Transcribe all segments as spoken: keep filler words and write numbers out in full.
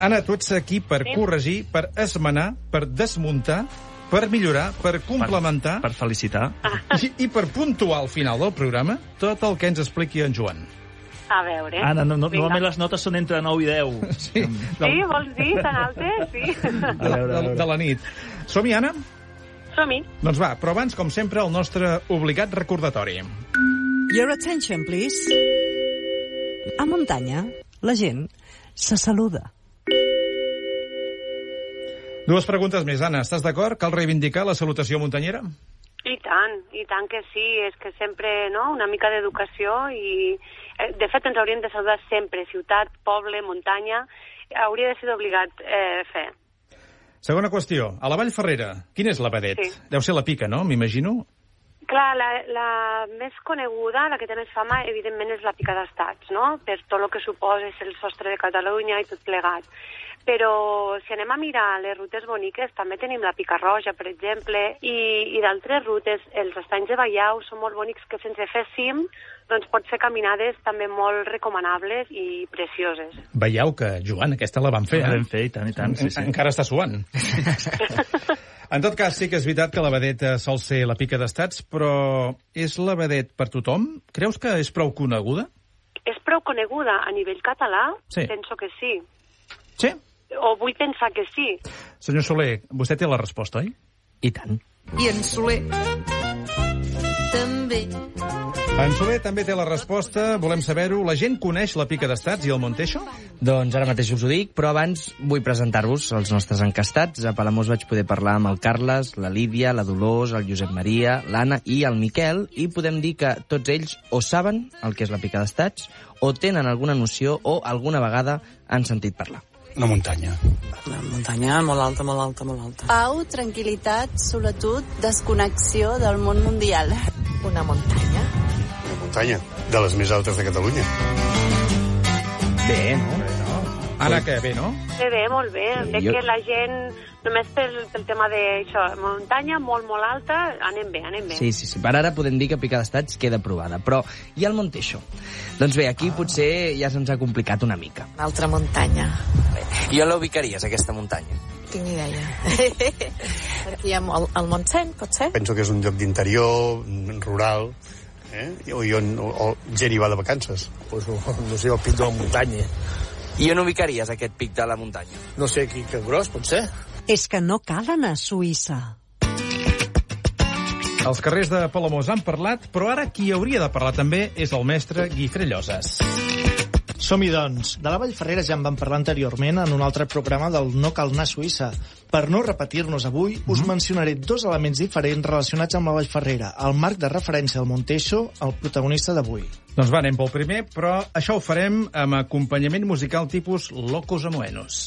Anna, tu ets aquí per sí. corregir, per esmenar, per desmuntar, per millorar, per complementar... Per, per felicitar. I, I per puntuar al final del programa tot el que ens expliqui en Joan. A veure... Anna, no, no, normalment les notes són entre nou i deu. Sí, sí vols dir, tan altes? Sí. De, de, de la nit. Som-hi, Anna? Som-hi. Doncs va, però abans, com sempre, el nostre obligat recordatori. Your attention, please. A muntanya, la gent se saluda. Dues preguntes més, Anna. Estàs d'acord? Cal reivindicar la salutació muntanyera? I tant, i tant que sí. És que sempre, no?, una mica d'educació i... De fet, ens hauríem de saludar sempre. Ciutat, poble, muntanya... Hauria de ser obligat eh, fer. Segona qüestió. A la Vall Ferrera, quina és la vedet? Sí. Deu ser la pica, no?, m'imagino? Clar, la, la més coneguda, la que té més fama, evidentment és la pica d'Estats, no?, per tot el que suposa és el sostre de Catalunya i tot plegat. Però si anem a mirar les rutes boniques, també tenim la Pica Roja, per exemple, i, i d'altres rutes, els estanys de Baiau són molt bonics, que sense fer cim, doncs pot ser caminades també molt recomanables i precioses. Baiau, que, Joan, aquesta la vam fer, eh? La vam fer, i tant, i tant, sí, sí. Encara està suant. En tot cas, sí que és veritat que la vedet sol ser la Pica d'Estats, però és la vedet per tothom? Creus que és prou coneguda? És prou coneguda a nivell català? Sí. Penso que sí. Sí? O vull pensar que sí. Senyor Soler, vostè té la resposta, oi? I tant. I en Soler també. En Soler també té la resposta. Volem saber-ho. La gent coneix la Pica d'Estats i el Monteixo? Doncs ara mateix us ho dic, però abans vull presentar-vos els nostres encastats. A Palamós vaig poder parlar amb el Carles, la Lídia, la Dolors, el Josep Maria, l'Anna i el Miquel, i podem dir que tots ells o saben el que és la Pica d'Estats, o tenen alguna noció, o alguna vegada han sentit parlar. Una muntanya. Una muntanya molt alta, molt alta, molt alta. Pau, tranquil·litat, solitud, desconnexió del món mundial. Una muntanya. Una muntanya, de les més altes de Catalunya. Bé, no? Anna, que bé, no? Bé, bé, molt bé. Veig jo... que la gent, només pel, pel tema d'això, muntanya molt, molt alta, anem bé, anem bé. Sí, sí, sí. Per ara podem dir que Pica d'Estats queda aprovada. Però i el Monteixo? Doncs bé, aquí ah. potser ja se'ns ha complicat una mica. Una altra muntanya. I on la ubicaries, aquesta muntanya? Tinc idea. Aquí el, el Montseny, pot ser? Penso que és un lloc d'interior, rural, eh? I on o, o gent hi va de vacances. Pues, no sé, el pic de la muntanya. I on ubicaries aquest pic de la muntanya? No sé, aquí, que gros, pot ser? És que no cal anar a Suïssa. Els carrers de Palamós han parlat, però ara qui hauria de parlar també és el mestre Guifré Lloses. Som-hi, doncs. De la Vall Ferrera ja en vam parlar anteriorment en un altre programa del No cal anar a Suïssa. Per no repetir-nos avui, us mm-hmm. mencionaré dos elements diferents relacionats amb la Vall Ferrera, el marc de referència al Monteixo, el protagonista d'avui. Doncs va, anem pel primer, però això ho farem amb acompanyament musical tipus Locos Amoenos.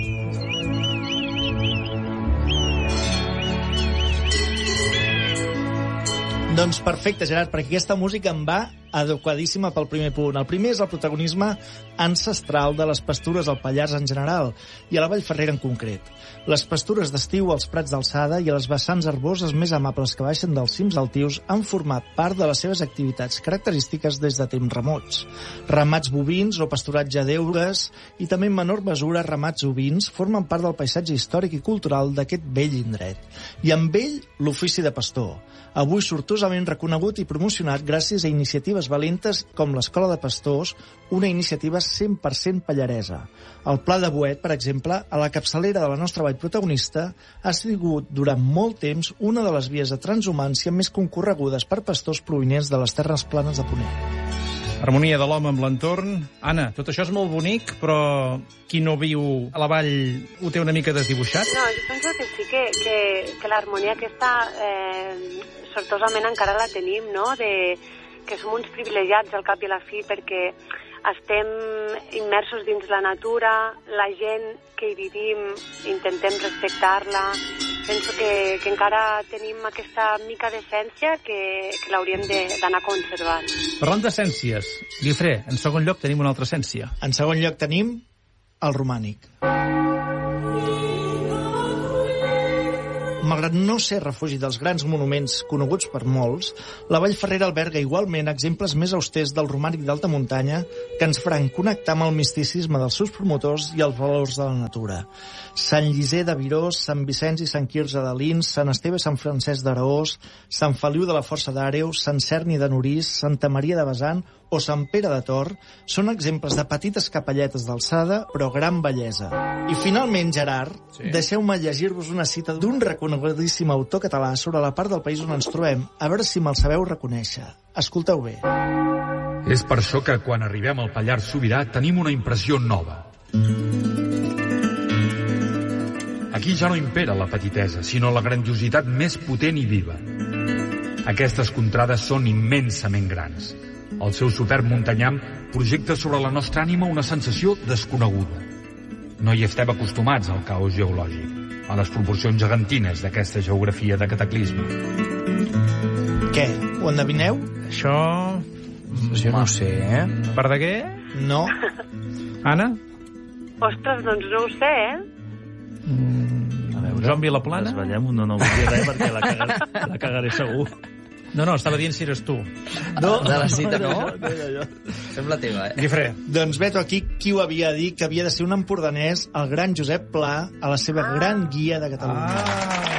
Doncs perfecte, Gerard, perquè aquesta música em va adequadíssima pel primer punt. El primer és el protagonisme ancestral de les pastures al Pallars en general i a la Vall Ferrera en concret. Les pastures d'estiu als prats d'alçada i a les vessants herboses més amables que baixen dels cims altius han format part de les seves activitats característiques des de temps remots. Ramats bovins o pasturatge d'eures i també en menor mesura ramats ovins formen part del paisatge històric i cultural d'aquest vell indret. I amb ell l'ofici de pastor, avui sortosament reconegut i promocionat gràcies a iniciatives valentes com l'Escola de Pastors, una iniciativa cent per cent pallaresa. El Pla de Boet, per exemple, a la capçalera de la nostra vall protagonista, ha sigut durant molt temps una de les vies de transhumància més concorregudes per pastors provinents de les terres planes de Ponent. Harmonia de l'home amb l'entorn. Anna, tot això és molt bonic, però qui no viu a la vall ho té una mica desdibuixat? No, jo penso que sí que, que, que l'harmonia aquesta eh, sortosament encara la tenim, no?, de que som uns privilegiats al cap i a la fi perquè estem immersos dins la natura, la gent que hi vivim intentem respectar-la. Penso que, que encara tenim aquesta mica d'essència que, que l'hauríem d'anar conservant. Parlant d'essències, Guifré, en segon lloc tenim una altra essència. En segon lloc tenim el romànic. malgrat no ser refugi dels grans monuments coneguts per molts, la Vall Ferrera alberga igualment exemples més austers del romànic d'alta muntanya que ens faran connectar amb el misticisme dels seus promotors i els valors de la natura. Sant Lliser de Virós, Sant Vicenç i Sant Quirze de Lins, Sant Esteve i Sant Francesc d'Araós, Sant Feliu de la Força d'Àreu, Sant Cerni de Norís, Santa Maria de Besant o Sant Pere de Tor són exemples de petites capelletes d'alçada, però gran bellesa. I finalment, Gerard, sí. deixeu-me llegir-vos una cita d'un reconegudíssim autor català sobre la part del país on ens trobem, a veure si me'l sabeu reconèixer. Escolteu bé. És per això que quan arribem al Pallars Sobirà tenim una impressió nova. Aquí ja no impera la petitesa, sinó la grandiositat més potent i viva. Aquestes contrades són immensament grans. El seu superb muntanyam projecta sobre la nostra ànima una sensació desconeguda. No hi estem acostumats al caos geològic, a les proporcions gegantines d'aquesta geografia de cataclisme. Què? Ho endevineu? Això... Jo no ho sé, eh? Verdaguer? No. Anna? Ostres, doncs no ho sé, eh? Mm, a veure, Joan Vilaplana? Desvetllem, no, no vull dir res perquè la cagaré, la cagaré segur. No, no, estava dient si eres tu. No, de la cita, no? Sembla teva, eh? Guifré. Doncs veto aquí qui ho havia dit, que havia de ser un empordanès, el gran Josep Pla, a la seva gran guia de Catalunya. Ah.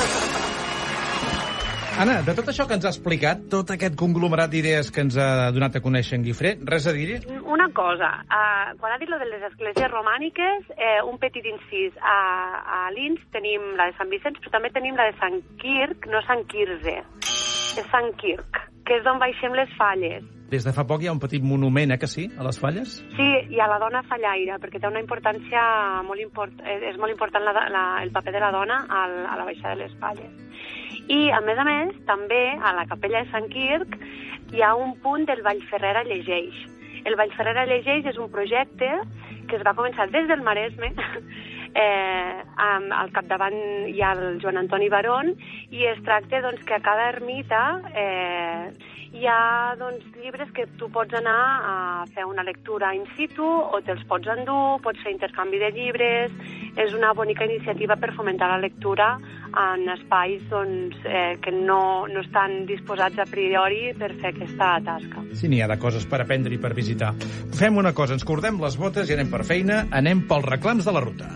Anna, de tot això que ens ha explicat, tot aquest conglomerat d'idees que ens ha donat a conèixer en Guifré, res a dir-hi? Una cosa, uh, quan ha dit lo de les esglésies romàniques, eh, un petit incís. A, a Lins tenim la de Sant Vicenç, però també tenim la de Sant Quirc, no Sant Quirze. És Sant Quirc, que és d'on baixem les falles. Des de fa poc hi ha un petit monument, eh, que sí, a les falles? Sí, i a la dona fallaire, perquè té una importància molt important, és molt important la, la, el paper de la dona al, a la baixada de les falles. I, a més a més, també a la capella de Sant Quirc hi ha un punt del Vallferrera Llegeix. El Vallferrera Llegeix és un projecte que es va començar des del Maresme, Eh, amb, al capdavant hi ha el Joan Antoni Barón, i es tracta doncs, que a cada ermita eh, hi ha doncs, llibres que tu pots anar a fer una lectura in situ o te'ls pots endur, pots fer intercanvi de llibres. És una bonica iniciativa per fomentar la lectura en espais doncs, eh, que no, no estan disposats a priori per fer aquesta tasca. Sí, n'hi ha de coses per aprendre i per visitar. Fem una cosa, ens cordem les botes i anem per feina, anem pels reclams de la ruta.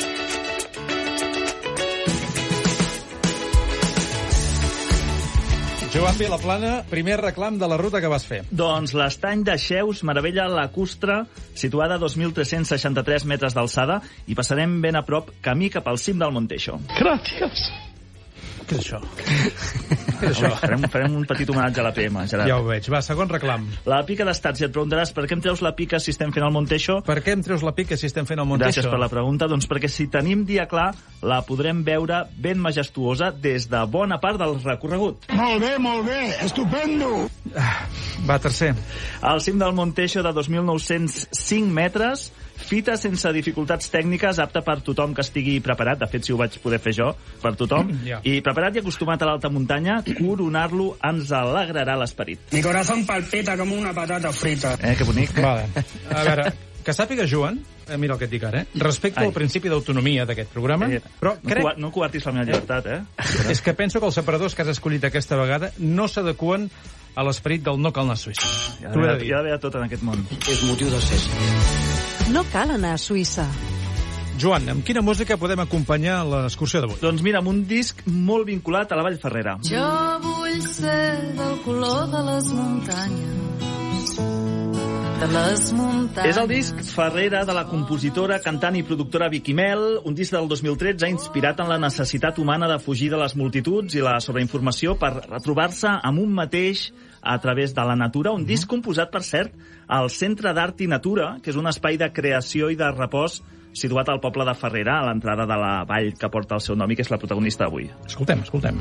Joan Vilaplana, primer reclam de la ruta que vas fer. Doncs l'estany de Xeus meravella lacustre, situada a dos mil tres-cents seixanta-tres metres d'alçada, i passarem ben a prop, camí cap al cim del Monteixo. Gràcies. Què és això? Què és això? Farem, farem un petit homenatge a la P M, Gerard. Ja ho veig. Va, segon reclam. La pica d'estat, si et preguntaràs per què em treus la pica si estem fent el Monteixo... Per què em treus la pica si estem fent el Monteixo? Gràcies per la pregunta. Doncs perquè si tenim dia clar, la podrem veure ben majestuosa des de bona part del recorregut. Molt bé, molt bé. Estupendo. Va, tercer. Al cim del Monteixo de dos mil nou-cents cinc metres, fita sense dificultats tècniques, apta per tothom que estigui preparat. De fet, si ho vaig poder fer jo, per tothom. Yeah. I preparat i acostumat a l'alta muntanya, coronar-lo ens alegrarà l'esperit. Mi corazón palpita com una patata frita. Eh, que bonic. Vale. A veure, que sàpiga, Joan, eh, mira el que et dic ara, eh? Respecte Ai. al principi d'autonomia d'aquest programa, eh, però crec... No, no coartis la meva llibertat, eh? És que penso que els separadors que has escollit aquesta vegada no s'adequen a l'esperit del no cal anar a Suïssa. Ja ha d'haver tot en aquest món. És motiu de ser. No cal anar a Suïssa. Joan, amb quina música podem acompanyar l'excursió d'avui? Doncs mira, amb un disc molt vinculat a la Vall Ferrera. Jo vull ser del color de les muntanyes, de les muntanyes. És el disc Ferrera de la compositora, cantant i productora Vicky Mel, un disc del dos mil tretze inspirat en la necessitat humana de fugir de les multituds i la sobreinformació per retrobar-se amb un mateix a través de la natura, un disc composat, per cert, al Centre d'Art i Natura, que és un espai de creació i de repòs situat al poble de Ferrera, a l'entrada de la vall que porta el seu nom i que és la protagonista d'avui. Escoltem, escoltem.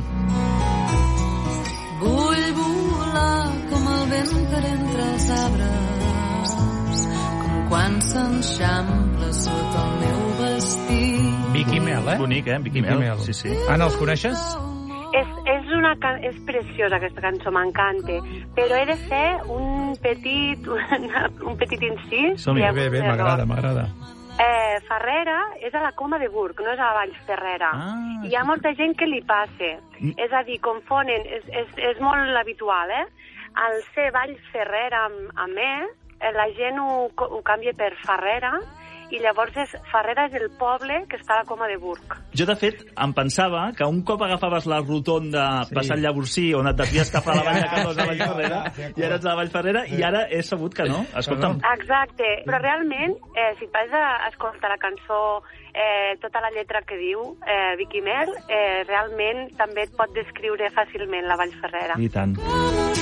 Vull volar com el vent per entre els arbres, com quan s'enxampla sota el meu vestit. Vicky Mel, eh? Bonic, eh? Vicky Mel. Mel. Sí, sí. Anna, els coneixes? És, és, una, és preciosa aquesta cançó, m'encanta, però he de fer un petit, un, un petit incís. Som bé, bé, bé, m'agrada, m'agrada. Eh, Farrera és a la Coma de Burg, no és a la Vallferrera. Ah, Hi ha molta gent que li passa. Mm. És a dir, confonen, és, és, és molt habitual, eh? Al ser Vallferrera amb, amb E, eh, la gent ho, ho canvia per Farrera, i llavors és, Farrera és el poble que està a la Coma de Burg. Jo, de fet, em pensava que un cop agafaves la rotonda sí. passant Llavorsí, on et desvies cap a la Vall de Cardós a la Vallferrera, i ara ets a la Vallferrera, sí. i ara he sabut que no. Escolta'm. Exacte, però realment, eh, si vas a escoltar la cançó, eh, tota la lletra que diu eh, Vicky Mel, eh, realment també et pot descriure fàcilment la Vallferrera. I tant.